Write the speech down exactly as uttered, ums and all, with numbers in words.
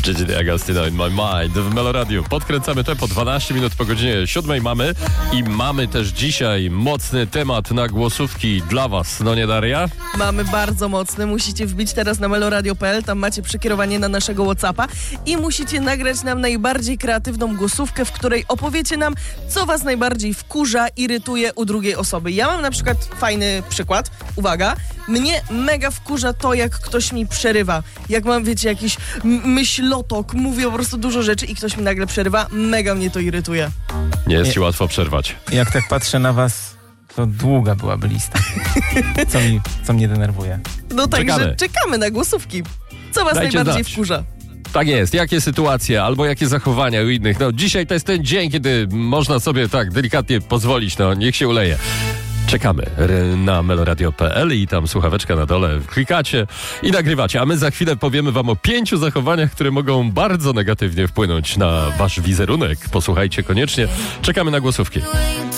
Gigi Agostino in my mind w Meloradiu. Podkręcamy tempo, dwanaście minut po godzinie siódmej mamy i mamy też dzisiaj mocny temat na głosówki dla was, no nie Daria? Mamy bardzo mocny, musicie wbić teraz na meloradio kropka p l, tam macie przekierowanie na naszego WhatsAppa i musicie nagrać nam najbardziej kreatywną głosówkę, w której opowiecie nam, co was najbardziej wkurza, irytuje u drugiej osoby. Ja mam na przykład fajny przykład, uwaga, mnie mega wkurza to, jak ktoś mi przerywa. Jak mam, wiecie, jakiś m- myślotok, mówię po prostu dużo rzeczy i ktoś mi nagle przerywa, mega mnie to irytuje. Nie jest ci łatwo przerwać. Jak tak patrzę na was, to długa byłaby lista. Co, mi, co mnie denerwuje. No także Czekamy. czekamy na głosówki. Co was Dajcie najbardziej znać. wkurza? Tak jest, jakie sytuacje albo jakie zachowania u innych. No dzisiaj to jest ten dzień, kiedy można sobie tak delikatnie pozwolić, no niech się uleje. Czekamy na meloradio kropka p l i tam słuchaweczka na dole, klikacie i nagrywacie, a my za chwilę powiemy wam o pięciu zachowaniach, które mogą bardzo negatywnie wpłynąć na wasz wizerunek. Posłuchajcie koniecznie, czekamy na głosówki.